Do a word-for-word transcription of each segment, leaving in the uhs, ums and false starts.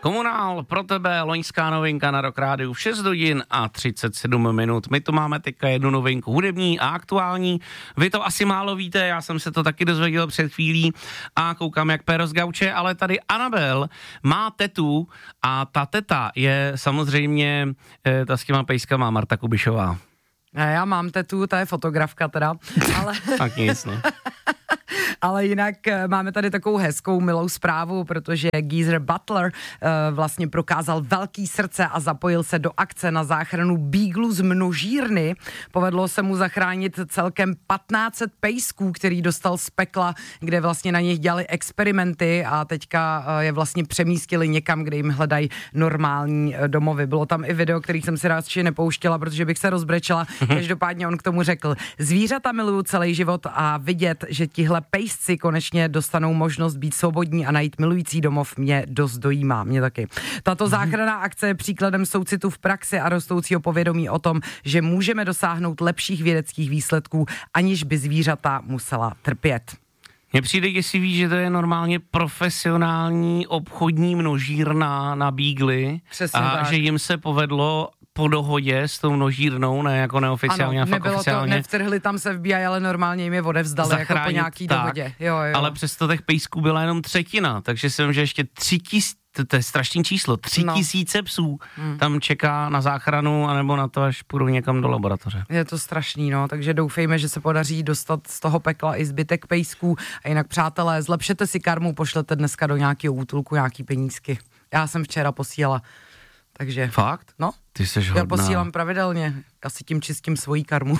Komunál pro tebe, loňská novinka na Rock Rádiu v šest hodin a třicet sedm minut. My tu máme teďka jednu novinku hudební a aktuální. Vy to asi málo víte, já jsem se to taky dozvěděl před chvílí a koukám jak péro z gauče, ale tady Anabel má tetu a ta teta je samozřejmě ta s těma pejskama Marta Kubišová. Já mám tetu, ta je fotografka teda, ale... Tak nic, no. Ale jinak máme tady takovou hezkou, milou zprávu, protože Geezer Butler uh, vlastně prokázal velký srdce a zapojil se do akce na záchranu beaglu z množírny. Povedlo se mu zachránit celkem patnáct set pejsků, který dostal z pekla, kde vlastně na nich dělali experimenty a teďka uh, je vlastně přemístili někam, kde jim hledají normální uh, domovy. Bylo tam i video, který jsem si radši nepouštěla, protože bych se rozbrečela. Každopádně on k tomu řekl, zvířata miluju celý život a vidět, že tihle pejsci konečně dostanou možnost být svobodní a najít milující domov, mě dost dojímá, mě taky. Tato záchranná akce je příkladem soucitu v praxi a rostoucího povědomí o tom, že můžeme dosáhnout lepších vědeckých výsledků, aniž by zvířata musela trpět. Mně přijde, jestli víš, že to je normálně profesionální obchodní množírna na beagly. Přesně a tak. Že jim se povedlo po dohodě s tou množírnou, ne jako neoficiálně, ano, a fakt nebylo oficiálně. To, nevtrhli tam se F B I, ale normálně jim je odevzdali Zachránit, jako po nějaký tak, dohodě. Jo, jo. Ale přesto těch pejsků byla jenom třetina, takže jsem, že ještě tři tis, to, to je strašný číslo, tři no. tisíce psů hmm. tam čeká na záchranu, anebo na to, až půjdou někam do laboratoře. Je to strašný, no, takže doufejme, že se podaří dostat z toho pekla i zbytek pejsků. A jinak, přátelé, zlepšete si karmu, pošlete dneska do nějakého útulku nějaký penízky. Já jsem včera posílala. Takže... Fakt? No. Ty jsi hodná. Já posílám pravidelně. Asi tím čistím svoji karmu.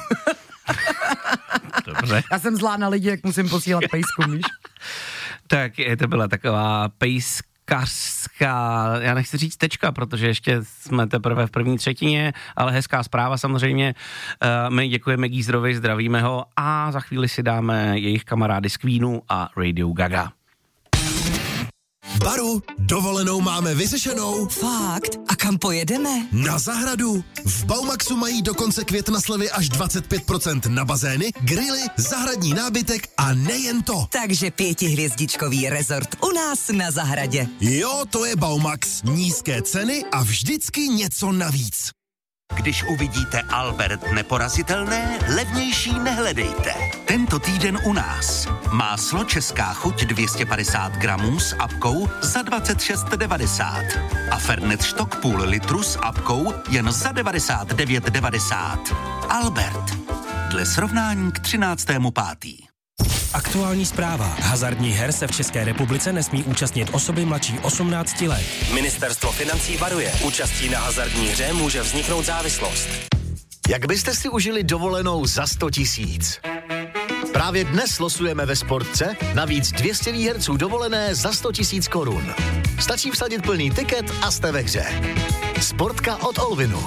Dobře. Já jsem zlá na lidi, jak musím posílat pejskům, víš? Tak to byla taková pejskařská, já nechci říct tečka, protože ještě jsme teprve v první třetině, ale hezká zpráva samozřejmě. My děkujeme Geezerovi, zdravíme ho a za chvíli si dáme jejich kamarády z Queenu a Radio Gaga. Baru, dovolenou máme vyřešenou. Fakt? A kam pojedeme? Na zahradu. V Baumaxu mají do konce května slevy až dvacet pět procent na bazény, grily, zahradní nábytek a nejen to. Takže pětihvězdičkový rezort u nás na zahradě. Jo, to je Baumax. Nízké ceny a vždycky něco navíc. Když uvidíte Albert neporazitelné, levnější nehledejte. Tento týden u nás. Máslo Česká chuť dvě stě padesát gramů s apkou za dvacet šest devadesát. A Fernet Stock půl litru s apkou jen za devadesát devět devadesát. Albert. Dle srovnání k třináctému pátý Aktuální zpráva. Hazardních her se v České republice nesmí účastnit osoby mladší osmnácti let. Ministerstvo financí varuje. Účastí na hazardní hře může vzniknout závislost. Jak byste si užili dovolenou za sto tisíc? Právě dnes losujeme ve Sportce navíc dvě stě výherců dovolené za sto tisíc korun. Stačí vsadit plný tiket a jste ve hře. Sportka od Olvinu.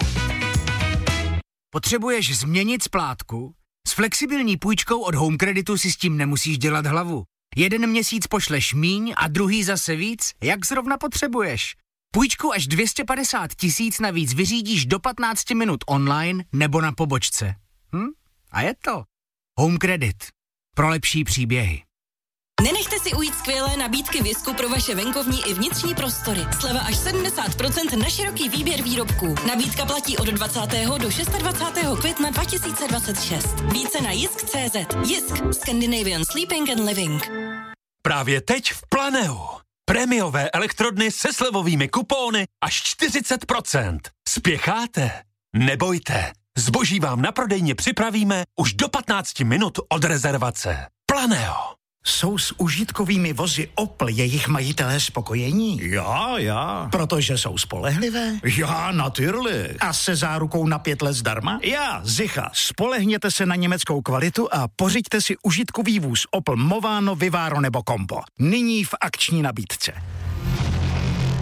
Potřebuješ změnit splátku? S flexibilní půjčkou od Home Creditu si s tím nemusíš dělat hlavu. Jeden měsíc pošleš míň a druhý zase víc, jak zrovna potřebuješ. Půjčku až dvě stě padesát tisíc navíc vyřídíš do patnáct minut online nebo na pobočce. Hm? A je to. Home Credit. Pro lepší příběhy. Nenechte si ujít skvělé nabídky Visku pro vaše venkovní i vnitřní prostory. Sleva až sedmdesát procent na široký výběr výrobků. Nabídka platí od dvacátého do dvacátého šestého května dva tisíce dvacet šest. Více na jisk tečka cé zet. Jisk. Scandinavian Sleeping and Living. Právě teď v Planeu. Prémiové elektrodny se slevovými kupóny až čtyřicet procent. Spěcháte? Nebojte. Zboží vám na prodejně připravíme už do patnáct minut od rezervace. Planeo. Jsou s užitkovými vozy Opel jejich majitelé spokojení? Já, já. Protože jsou spolehlivé? Já, natürlich. A se zárukou na pět let zdarma? Já, zicha. Spolehněte se na německou kvalitu a pořiďte si užitkový vůz Opel Movano, Vivaro nebo Combo. Nyní v akční nabídce.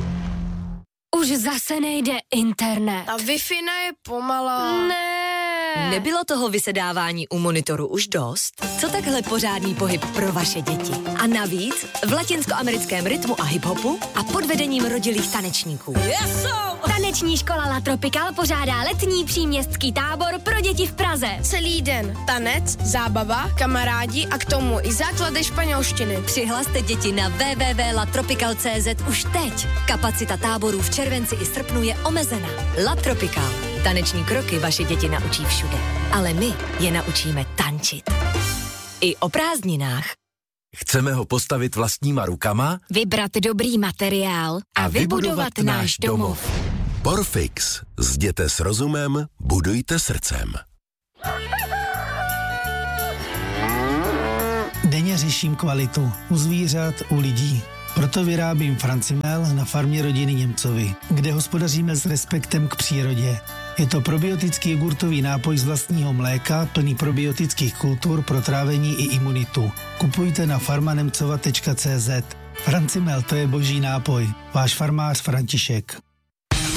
Už zase nejde internet. Ta Wi-Fi je pomalá. Ne. Nebylo toho vysedávání u monitoru už dost? Co takhle pořádný pohyb pro vaše děti? A navíc v latinskoamerickém rytmu a hiphopu a pod vedením rodilých tanečníků. Yeso! Taneční škola La Tropical pořádá letní příměstský tábor pro děti v Praze. Celý den tanec, zábava, kamarádi a k tomu i základy španělštiny. Přihlaste děti na w w w tečka la tropical tečka c z už teď. Kapacita táborů v červenci i srpnu je omezena. La Tropical. Taneční kroky vaše děti naučí všude. Ale my je naučíme tančit. I o prázdninách. Chceme ho postavit vlastníma rukama, Vybrat dobrý materiál a, a vybudovat, vybudovat náš domov. Porfix. Zděte s rozumem, budujte srdcem. Denně řeším kvalitu u zvířat, u lidí. Proto vyrábím Francimel na farmě rodiny Němcovi, kde hospodaříme s respektem k přírodě. Je to probiotický jogurtový nápoj z vlastního mléka, plný probiotických kultur pro trávení i imunitu. Kupujte na farmanemcova tečka cé zet. Francimel, to je boží nápoj. Váš farmář František.